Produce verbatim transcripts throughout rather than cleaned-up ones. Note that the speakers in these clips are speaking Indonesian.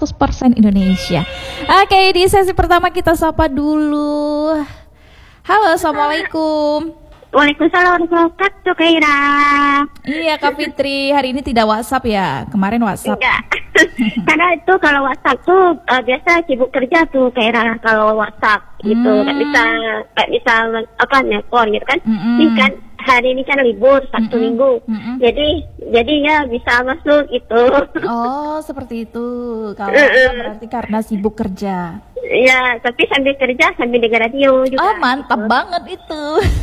seratus persen Indonesia. Oke, di sesi pertama kita sapa dulu. Halo, assalamualaikum. Waalaikumsalam warahmatullahi wabarakatuh, Kak Ira. Iya, Kak Fitri, hari ini tidak WhatsApp ya? Kemarin WhatsApp. Tidak. Karena itu kalau WhatsApp tuh uh, biasa sibuk kerja tuh, Kak Ira, kalau WhatsApp gitu. Hmm. Nggak bisa, nggak bisa apa nelpon gitu kan. Mm-mm. Ini kan hari ini kan libur Sabtu Mm-mm. Minggu. Mm-mm. Jadi jadi ya bisa masuk gitu. Oh, seperti itu. Kalau Mm-mm. berarti karena sibuk kerja. Ya, tapi sambil kerja sambil dengar radio juga. Oh, mantap gitu. banget itu.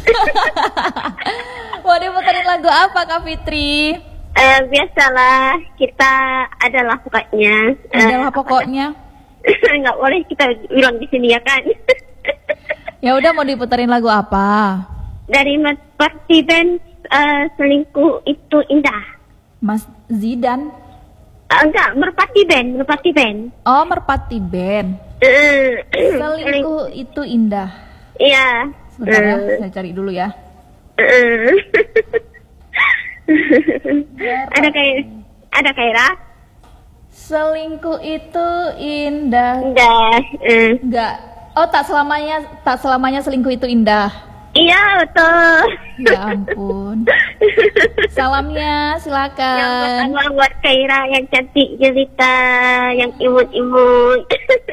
Mau diputerin lagu apa, Kak Fitri? Eh, biasalah kita adalah pokoknya. Eh, Adalah apa pokoknya. dah? Nggak boleh kita bilang di sini ya kan. Ya udah, mau diputerin lagu apa? Dari Mas Parti Band, eh, selingkuh itu indah. Mas Zidan. Ah, enggak, Merpati Band, Merpati Band. Oh, Merpati Band. Eh, Selingkuh itu indah. Iya. Sebentar ya, Eh, saya cari dulu ya. eh. ada kayak ada kayak Selingkuh itu indah. indah. Eh. Enggak. Oh, tak selamanya tak selamanya selingkuh itu indah. Iya betul. Ya ampun. Salamnya Yang silakan. pertama buat Kaira yang cantik jelita, yang imut-imut.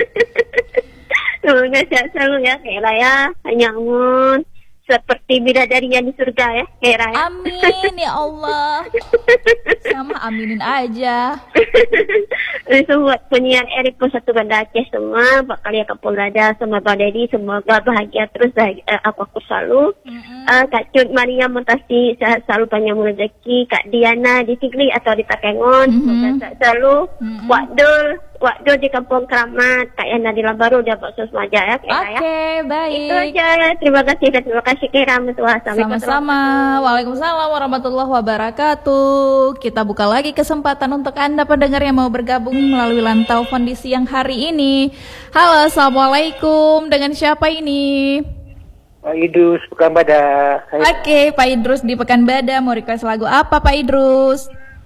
Semoga sehat selalu ya Kaira ya. Hanya amun seperti bidadarinya di surga ya Kaira ya. Amin ya Allah. Sama aminin aja. Itu buat penyiar Erik pun satu Banda Aceh semua, Pak Kalia Kapolda, sama Pak Dedi, semoga bahagia terus bahagia, eh, apapun selalu. Mm-mm. Uh, Kak Cut Maria Montasi sehat selalu, panjang rezeki. Kak Diana di Tigli atau di Takengon, Mhm. semoga sehat selalu. Mhm. Wak Dul, Wak Dul di Kampung Keramat, Kak Yana di Lambaru, dia bakso Semaja ya Kak Oke, ya. Itu baik. aja, terima kasih dan terima kasih Kira Rahmatullah. Sama-sama. Waalaikumsalam warahmatullahi wabarakatuh. Kita buka lagi kesempatan untuk Anda pendengar yang mau bergabung melalui lantau di siang hari ini. Halo, assalamualaikum. Dengan siapa ini? Pak Idrus, Pekanbada. Saya Oke, Pak Idrus di Pekanbada. Mau request lagu apa, Pak Idrus?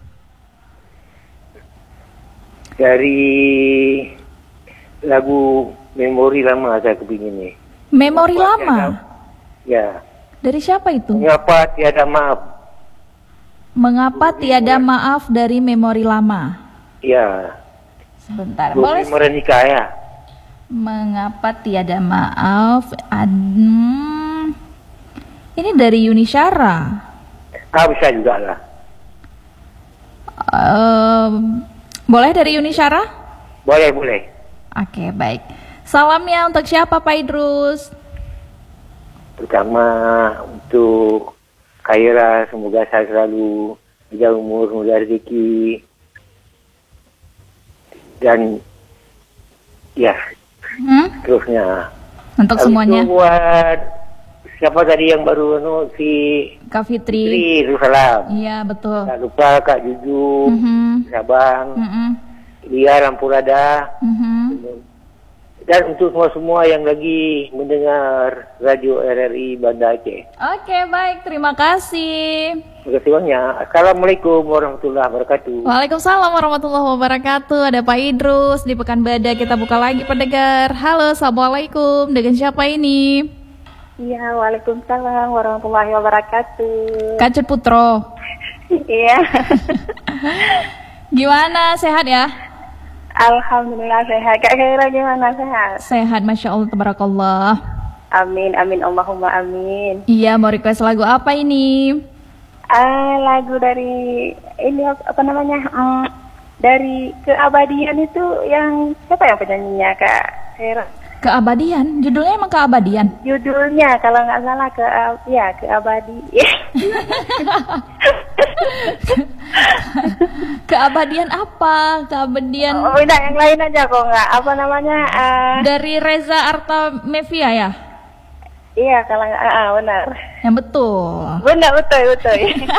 dari lagu Memori Lama saya kepingin nih. Memori Mengapa lama. tiada- Ya. Dari siapa itu? Mengapa tiada maaf? Mengapa tiada maaf dari memori lama? Ya. Sebentar, Bu boleh? Merenika ya. Mengapa tiada maaf? Ad- Ini dari Yuni Syara. Ah bisa juga lah. Ehm, boleh dari Yuni Syara? Boleh boleh. Oke, baik. Salamnya untuk siapa, Pak Idrus? Pertama untuk Kaira, semoga saya selalu panjang umur, mudah rezeki. Dan ya Hmm? terusnya. Untuk Habis semuanya. itu buat siapa tadi yang baru anu si Kak Fitri. Fitri, salam. Iya, betul. Tak lupa Kak Juju, Mhm. Sabang, Mhm. Lia Lampu Rada, Mhm. dan untuk semua-semua yang lagi mendengar Radio R R I Banda Aceh. Oke, baik. Terima kasih. Terima kasih banyak. Assalamualaikum warahmatullahi wabarakatuh. Waalaikumsalam warahmatullahi wabarakatuh. Ada Pak Idrus di Pekanbada. Kita buka lagi pendengar. Halo, assalamualaikum. Dengan siapa ini? Iya, waalaikumsalam warahmatullahi wabarakatuh. Kacut Putro. Iya. Gimana, sehat ya? Alhamdulillah sehat. Kak Kaira gimana sehat? Sehat, Masya Allah, tabarakallah. Amin, amin, Allahumma amin. Iya, mau request lagu apa ini? Ah, lagu dari ini apa apa namanya? Hmm, dari Keabadian itu yang siapa yang penyanyinya Kak Kaira? Keabadian, judulnya emang Keabadian. Judulnya kalau nggak salah ke ya Keabadi. Keabadian apa? Keabadian Oh, udah yang lain aja kok nggak apa namanya? ah, dari Reza Artamevia ya? iya kalau nggak ah, benar. Yang betul. Benar betul betul.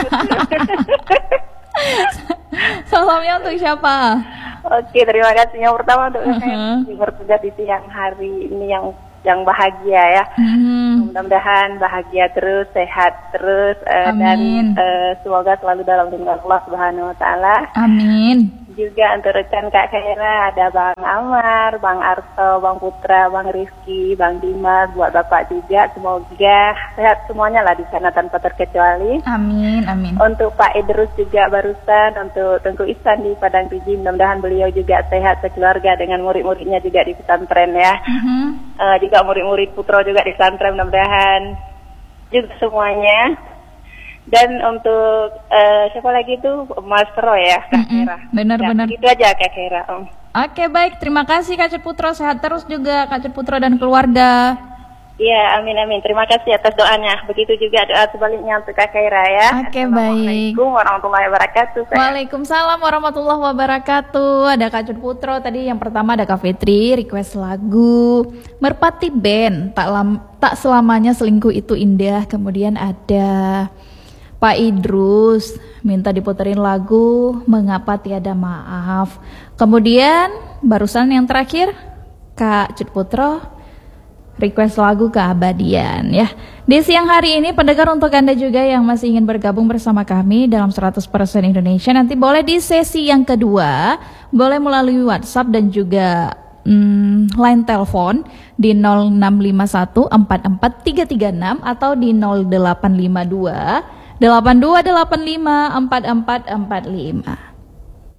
Salamnya untuk siapa? Oke, terima kasih. Yang pertama untuk Uh-huh. saya bertugas di siang hari ini yang yang bahagia ya. Hmm. Mudah-mudahan bahagia terus, sehat terus, eh, dan Amin. eh, semoga selalu dalam lindungan Allah Subhanahu Wa Taala. Amin. juga untuk rekan Kak Khaira ada Bang Amar, Bang Arto, Bang Putra, Bang Rizky, Bang Dimas, buat Bapak juga. Semoga sehat semuanya lah di sana tanpa terkecuali. Amin, amin. Untuk Pak Idrus juga barusan, untuk Tengku Ihsan di Padang Piji, mudah-mudahan beliau juga sehat sekeluarga dengan murid-muridnya juga di pesantren ya. Mm-hmm. Uh, juga murid-murid Putro juga di pesantren, mudah-mudahan juga semuanya. Dan untuk uh, siapa lagi tuh Mas Pro ya, Kak Khaira. Benar-benar. Ya, itu aja Kak Khaira. Om. Oke, baik, terima kasih Kak Cut Putro, sehat terus juga Kak Cut Putro dan keluarga. Iya, amin amin. Terima kasih atas doanya. Begitu juga doa sebaliknya untuk Kak Khaira ya. Oke, baik. Assalamualaikum warahmatullahi wabarakatuh. Saya. Waalaikumsalam warahmatullahi wabarakatuh. Ada Kak Cut Putro tadi, yang pertama ada Kak Fitri request lagu Merpati Band, tak lam, tak selamanya selingkuh itu indah. Kemudian ada Pak Idrus minta diputerin lagu Mengapa Tiada Maaf. Kemudian barusan yang terakhir Kak Cut Putro request lagu Keabadian ya. Di siang hari ini pendengar, untuk Anda juga yang masih ingin bergabung bersama kami dalam seratus persen Indonesia, nanti boleh di sesi yang kedua, boleh melalui WhatsApp dan juga Hmm, line telepon di nol enam lima satu empat empat tiga tiga enam atau di nol delapan lima dua delapan dua delapan lima empat empat empat lima.